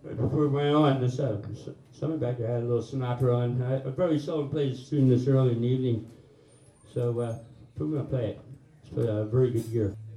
Before we went on, this someone back there had a little snapper on. I very seldom play this tune this early in the evening, so we're going to play it. It's been a very good year.